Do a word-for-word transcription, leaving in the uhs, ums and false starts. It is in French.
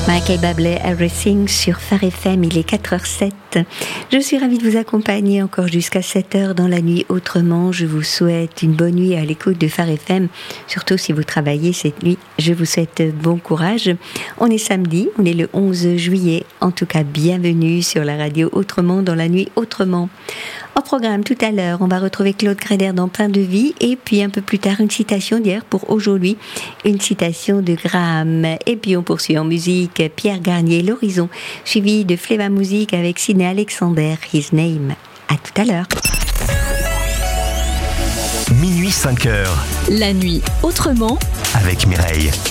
Michael Bublé, Everything sur Phare F M, il est quatre heures zéro sept. Je suis ravie de vous accompagner encore jusqu'à sept heures dans la nuit autrement. Je vous souhaite une bonne nuit à l'écoute de Phare F M, surtout si vous travaillez cette nuit. Je vous souhaite bon courage. On est samedi, on est le onze juillet. En tout cas, bienvenue sur la radio Autrement dans la nuit autrement. Au programme tout à l'heure, on va retrouver Claude Gréder dans Pain de vie et puis un peu plus tard une citation d'hier pour aujourd'hui, une citation de Graham. Et puis on poursuit en musique, Pierre Garnier, L'Horizon, suivi de Fléva Musique avec Sidney Alexander, His Name. À tout à l'heure. Minuit cinq heures. La nuit autrement avec Mireille.